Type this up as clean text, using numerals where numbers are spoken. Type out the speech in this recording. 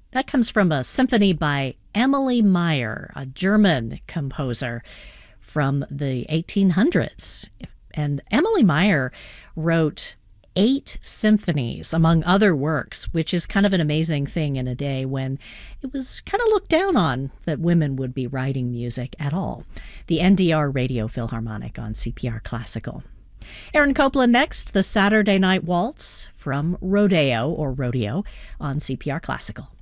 That comes from a symphony by Emily Meyer, a German composer from the 1800s. And Emily Meyer wrote 8 symphonies, among other works, which is kind of an amazing thing in a day when it was kind of looked down on that women would be writing music at all. The NDR Radio Philharmonic on CPR Classical. Aaron Copland next, the Saturday Night Waltz from Rodeo on CPR Classical.